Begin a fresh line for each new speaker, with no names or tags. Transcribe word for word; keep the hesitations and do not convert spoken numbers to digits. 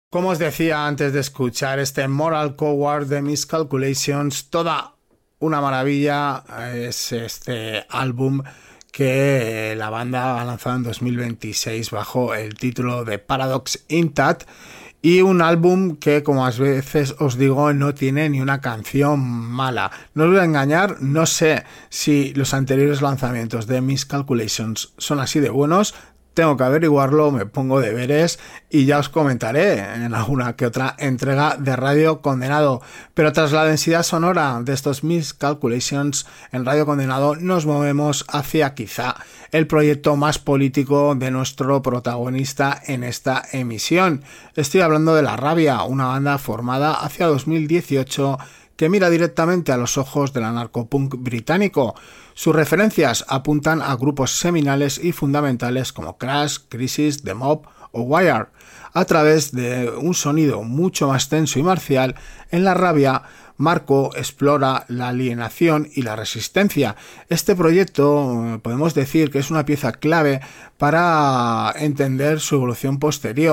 Como os decía antes de escuchar este Moral Coward de Miscalculations, toda una maravilla es este álbum que la banda ha lanzado en dos mil veintiséis bajo el título de Paradox Intact, y un álbum que, como a veces os digo, no tiene ni una canción mala. No os voy a engañar, no sé si los anteriores lanzamientos de Miscalculations son así de buenos. Tengo que averiguarlo, me pongo deberes y ya os comentaré en alguna que otra entrega de Radio Condenado. Pero tras la densidad sonora de estos Miscalculations en Radio Condenado, nos movemos hacia quizá el proyecto más político de nuestro protagonista en esta emisión. Estoy hablando de La Rabia, una banda formada hacia dos mil dieciocho que mira directamente a los ojos del anarcopunk británico. Sus referencias apuntan a grupos seminales y fundamentales como Crash, Crisis, The Mob o Wire. A través de un sonido mucho más tenso y marcial, en La Rabia, Marco explora la alienación y la resistencia. Este proyecto podemos decir que es una pieza clave para entender su evolución posterior.